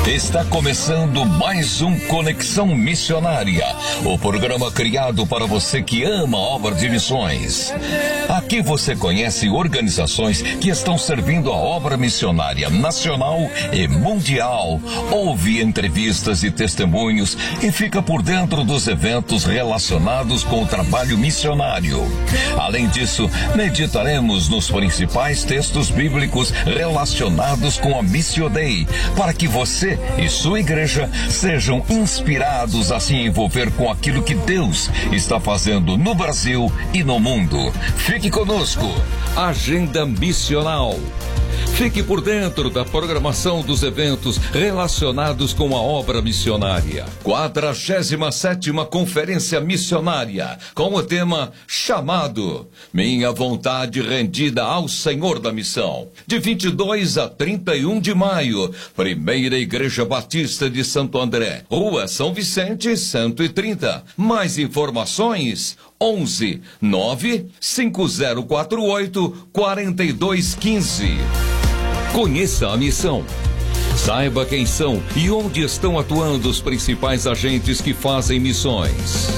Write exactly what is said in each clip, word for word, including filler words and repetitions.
Está começando mais um Conexão Missionária, o programa criado para você que ama a obra de missões. Aqui você conhece organizações que estão servindo a obra missionária nacional e mundial, ouve entrevistas e testemunhos e fica por dentro dos eventos relacionados com o trabalho missionário. Além disso, meditaremos nos principais textos bíblicos relacionados com a Missio Dei, para que você e sua igreja sejam inspirados a se envolver com aquilo que Deus está fazendo no Brasil e no mundo. Fique conosco. Agenda Missional. Fique por dentro da programação dos eventos relacionados com a obra missionária. quadragésima sétima Conferência Missionária, com o tema chamado Minha Vontade Rendida ao Senhor da Missão. De vinte e dois a trinta e um de maio, Primeira Igreja Batista de Santo André, Rua São Vicente, cento e trinta. Mais informações, onze nove cinco zero quatro oito quatro dois um cinco. Conheça a missão. Saiba quem são e onde estão atuando os principais agentes que fazem missões.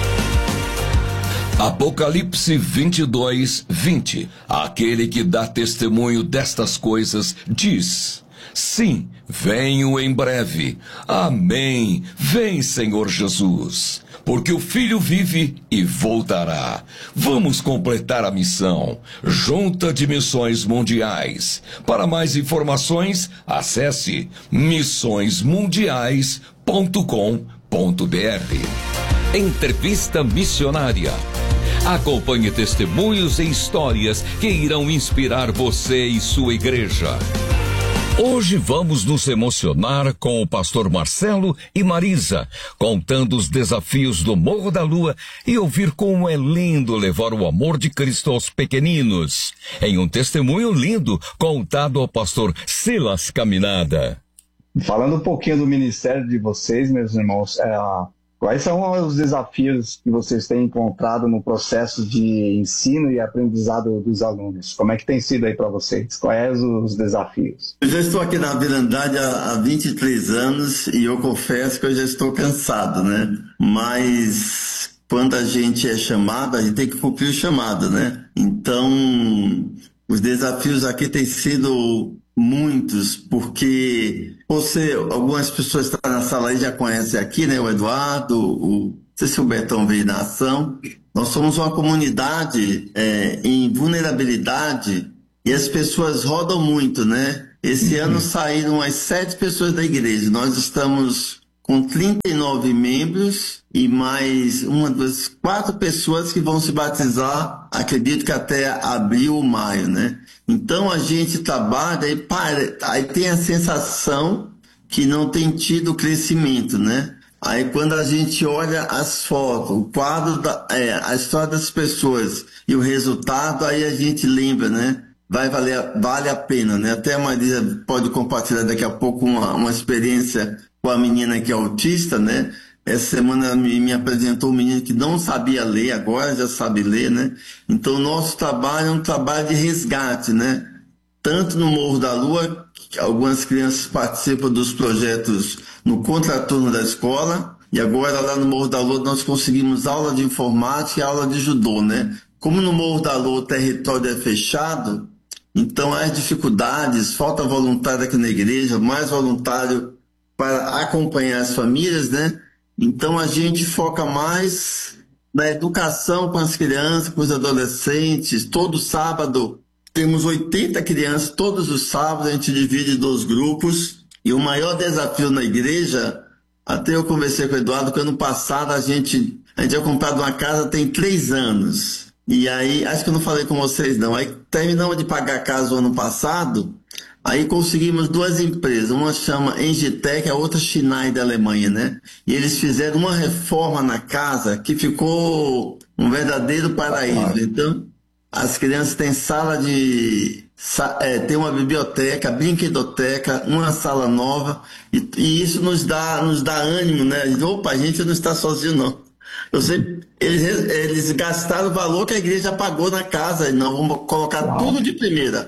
Apocalipse vinte e dois, vinte. Aquele que dá testemunho destas coisas diz: sim, venho em breve. Amém. Vem, Senhor Jesus. Porque o Filho vive e voltará. Vamos completar a missão. Junta de Missões Mundiais. Para mais informações, acesse missões mundiais ponto com ponto br. Entrevista Missionária. Acompanhe testemunhos e histórias que irão inspirar você e sua igreja. Hoje vamos nos emocionar com o pastor Marcelo e Marisa, contando os desafios do Morro da Lua e ouvir como é lindo levar o amor de Cristo aos pequeninos. Em um testemunho lindo contado ao pastor Silas Caminada. Falando um pouquinho do ministério de vocês, meus irmãos, é, quais são os desafios que vocês têm encontrado no processo de ensino e aprendizado dos alunos? Como é que tem sido aí para vocês? Quais os desafios? Eu já estou aqui na Vila Andrade há, há vinte e três anos e eu confesso que eu já estou cansado, né? Mas quando a gente é chamado, a gente tem que cumprir o chamado, né? Então, os desafios aqui têm sido muitos, porque você, algumas pessoas que estão na sala aí já conhecem aqui, né? O Eduardo, o, não sei se o Betão veio na ação. Nós somos uma comunidade é, em vulnerabilidade e as pessoas rodam muito, né? Esse ano saíram umas sete pessoas da igreja. Nós estamos com trinta e nove membros e mais uma, duas, quatro pessoas que vão se batizar, acredito que até abril ou maio, né? Então a gente trabalha e para, aí tem a sensação que não tem tido crescimento, né? Aí quando a gente olha as fotos, o quadro, da, é, a história das pessoas e o resultado, aí a gente lembra, né? Vai valer, vale a pena, né? Até a Maria pode compartilhar daqui a pouco uma, uma experiência com a menina que é autista, né? Essa semana ela me, me apresentou um menino que não sabia ler, agora já sabe ler, né? Então o nosso trabalho é um trabalho de resgate, né? Tanto no Morro da Lua, que algumas crianças participam dos projetos no contraturno da escola, e agora lá no Morro da Lua nós conseguimos aula de informática e aula de judô, né? Como no Morro da Lua o território é fechado, então as dificuldades, falta voluntário aqui na igreja, mais voluntário para acompanhar as famílias, né? Então a gente foca mais na educação com as crianças, com os adolescentes. Todo sábado temos oitenta crianças, todos os sábados a gente divide em dois grupos. E o maior desafio na igreja, até eu conversei com o Eduardo, que ano passado a gente, a gente tinha comprado uma casa tem três anos. E aí, acho que eu não falei com vocês não, aí terminamos de pagar a casa o ano passado. Aí conseguimos duas empresas, uma chama Engitec, a outra Schneider da Alemanha, né? E eles fizeram uma reforma na casa que ficou um verdadeiro paraíso. Então, as crianças têm sala de... É, tem uma biblioteca, brinquedoteca, uma sala nova, e, e isso nos dá, nos dá ânimo, né? Opa, a gente não está sozinho, não. Eu sei, eles, eles gastaram o valor que a igreja pagou na casa, e nós vamos colocar tudo de primeira.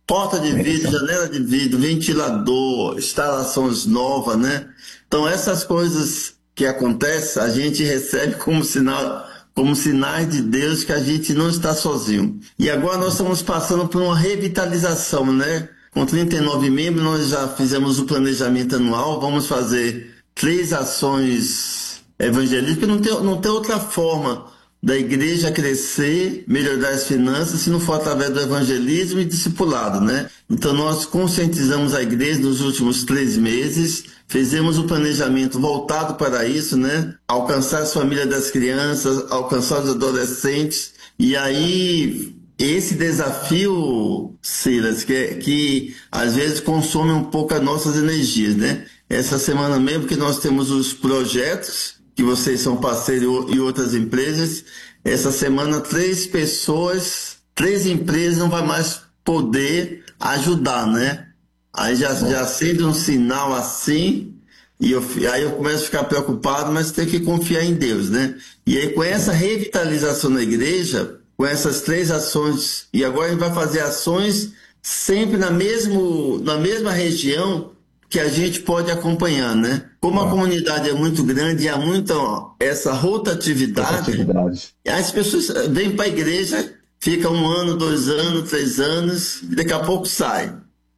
porta de vidro, janela de vidro, ventilador, instalações novas, né? Então, essas coisas que acontecem, a gente recebe como sinal, como sinais de Deus que a gente não está sozinho. E agora nós estamos passando por uma revitalização, né? Com trinta e nove membros, nós já fizemos o planejamento anual, vamos fazer três ações evangelísticas, não tem, não tem outra forma da igreja crescer, melhorar as finanças, se não for através do evangelismo e discipulado, né? Então nós conscientizamos a igreja nos últimos três meses, fizemos um planejamento voltado para isso, né? Alcançar as famílias das crianças, alcançar os adolescentes, e aí esse desafio, Silas, que, é, que às vezes consome um pouco as nossas energias, né? Essa semana mesmo que nós temos os projetos, que vocês são parceiros e outras empresas, essa semana três pessoas, três empresas não vai mais poder ajudar, né? Aí já, já acende um sinal assim, e eu, aí eu começo a ficar preocupado, mas tem que confiar em Deus, né? E aí com essa revitalização da igreja, com essas três ações, e agora a gente vai fazer ações sempre na, mesmo, na mesma região que a gente pode acompanhar, né? Como a comunidade é muito grande e há muita essa rotatividade, rotatividade. As pessoas vêm para a igreja, ficam um ano, dois anos, três anos, daqui a pouco sai.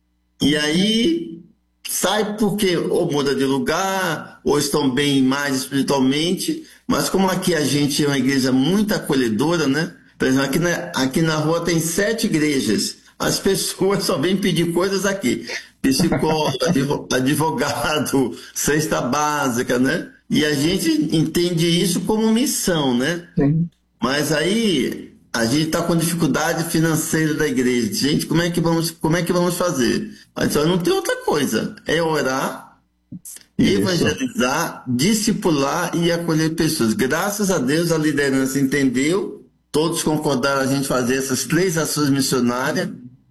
E aí sai porque ou muda de lugar, ou estão bem mais espiritualmente, mas como aqui a gente é uma igreja muito acolhedora, né? Por exemplo, aqui na, aqui na rua tem sete igrejas, as pessoas só vêm pedir coisas aqui. Psicólogo, advogado, cesta básica, né? E a gente entende isso como missão, né? Sim. Mas aí a gente está com dificuldade financeira da igreja. Gente, como é que vamos, como é que vamos fazer? Mas só não tem outra coisa. É orar, isso. Evangelizar, discipular e acolher pessoas. Graças a Deus a liderança entendeu, todos concordaram a gente fazer essas três ações missionárias.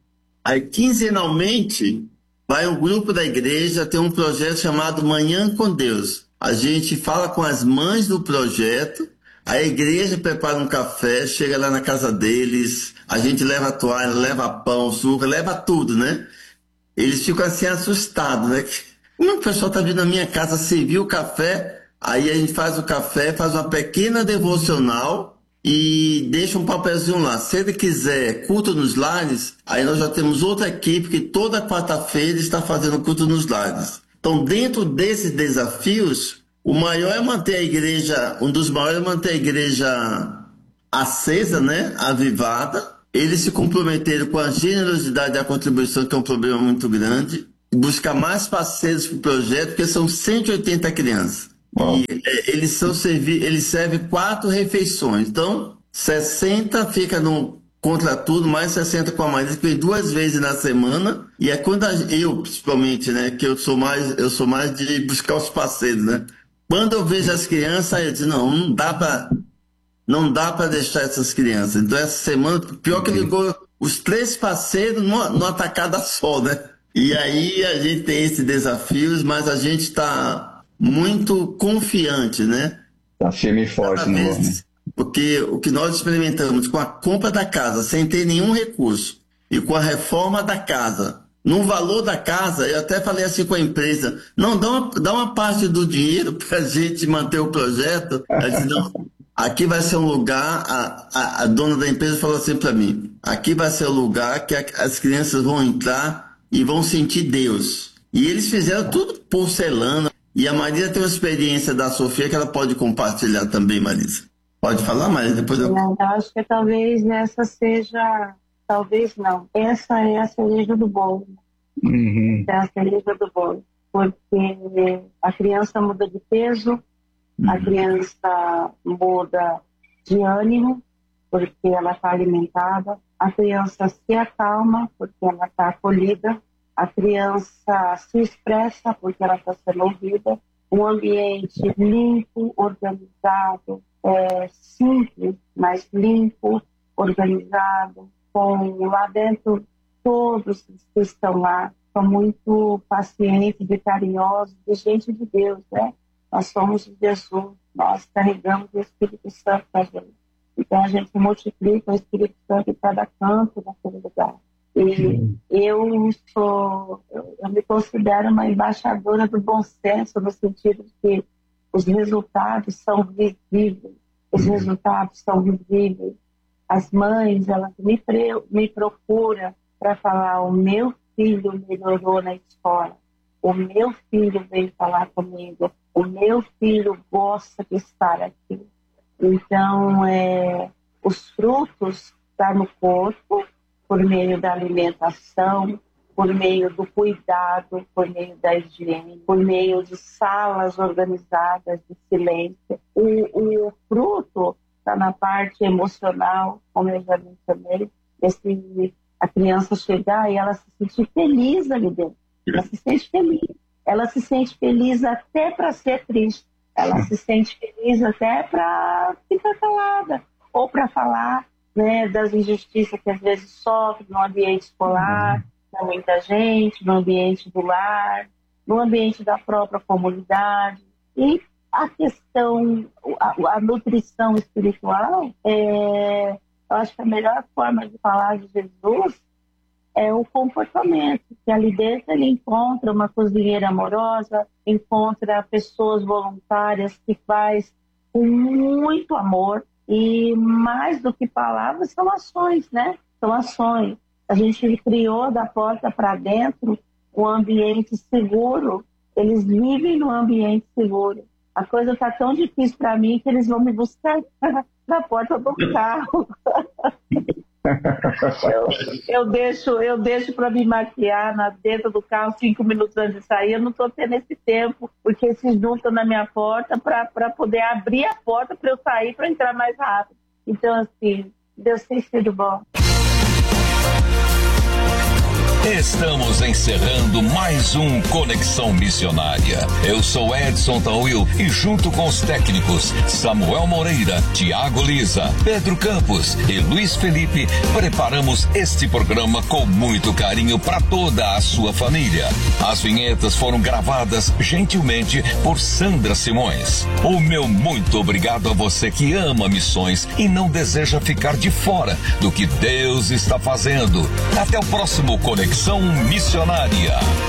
Aí quinzenalmente vai um grupo da igreja, tem um projeto chamado Manhã com Deus. A gente fala com as mães do projeto, a igreja prepara um café, chega lá na casa deles, a gente leva toalha, leva pão, suco, leva tudo, né? Eles ficam assim assustados, né? Como o pessoal está vindo na minha casa servir o café, aí a gente faz o café, faz uma pequena devocional e deixa um papelzinho lá. Se ele quiser culto nos lares, aí nós já temos outra equipe que toda quarta-feira está fazendo culto nos lares. Então, dentro desses desafios, o maior é manter a igreja, um dos maiores é manter a igreja acesa, né? Avivada. Eles se comprometeram com a generosidade e a contribuição, que é um problema muito grande, buscar mais parceiros para o projeto, porque são cento e oitenta crianças. Bom. E é, eles, são servi eles servem quatro refeições. Então, sessenta fica no contra tudo, mais sessenta com a Marisa, que vem duas vezes na semana. E é quando a, eu, principalmente, né, que eu sou mais, eu sou mais de buscar os parceiros, né? Quando eu vejo as crianças, eu digo, não, não dá para não dá para deixar essas crianças. Então, essa semana, pior que ligou os três parceiros numa, numa tacada só, né? E aí a gente tem esses desafios, mas a gente está muito confiante, né? Tá firme e forte, né? Porque o que nós experimentamos com a compra da casa, sem ter nenhum recurso, e com a reforma da casa, no valor da casa, eu até falei assim com a empresa, não, dá uma, dá uma parte do dinheiro para a gente manter o projeto. Eu disse, não, aqui vai ser um lugar, a, a, a dona da empresa falou assim para mim, aqui vai ser o lugar que a, as crianças vão entrar e vão sentir Deus. E eles fizeram tudo porcelana. E a Marisa tem uma experiência da Sofia que ela pode compartilhar também, Marisa. Pode falar, Marisa? Depois eu... Não, eu acho que talvez essa seja... Talvez não. Essa é a cereja do bolo. Uhum. É a cereja do bolo. Porque a criança muda de peso, uhum. A criança muda de ânimo, porque ela está alimentada. A criança se acalma, porque ela está acolhida. A criança se expressa porque ela está sendo ouvida. Um ambiente limpo, organizado, é, simples, mas limpo, organizado, com lá dentro todos que estão lá são muito pacientes e carinhosos, de gente de Deus, né? Nós somos de Jesus, nós carregamos o Espírito Santo para a gente. Então a gente multiplica o Espírito Santo em cada canto daquele lugar. E eu sou, eu me considero uma embaixadora do bom senso, no sentido de que os resultados são visíveis, os resultados são visíveis. As mães, elas me, pre, me procuram para falar: o meu filho melhorou na escola, o meu filho veio falar comigo, o meu filho gosta de estar aqui. Então, é, os frutos estão no corpo, por meio da alimentação, por meio do cuidado, por meio da higiene, por meio de salas organizadas de silêncio. O, o fruto está na parte emocional, como eu já mencionei, esse, a criança chegar e ela se sentir feliz ali dentro. Ela se sente feliz. Ela se sente feliz até para ser triste. Ela se sente feliz até para ficar calada ou para falar, né, das injustiças que às vezes sofre no ambiente escolar, com muita gente, no ambiente do lar, no ambiente da própria comunidade. E a questão, a, a nutrição espiritual, é, eu acho que a melhor forma de falar de Jesus é o comportamento, que ali dentro ele encontra uma cozinheira amorosa, encontra pessoas voluntárias que faz com muito amor, e mais do que palavras, são ações, né? São ações. A gente criou da porta para dentro um ambiente seguro. Eles vivem no ambiente seguro. A coisa está tão difícil para mim que eles vão me buscar na porta do carro. eu, eu deixo, eu deixo para me maquiar na, dentro do carro cinco minutos antes de sair. Eu não estou tendo esse tempo, porque se juntam na minha porta para poder abrir a porta para eu sair, para entrar mais rápido. Então, assim, Deus tem sido bom. Estamos encerrando mais um Conexão Missionária. Eu sou Edson Tawil e junto com os técnicos Samuel Moreira, Tiago Lisa, Pedro Campos e Luiz Felipe, preparamos este programa com muito carinho para toda a sua família. As vinhetas foram gravadas gentilmente por Sandra Simões. O meu muito obrigado a você que ama missões e não deseja ficar de fora do que Deus está fazendo. Até o próximo Conexão Missionária.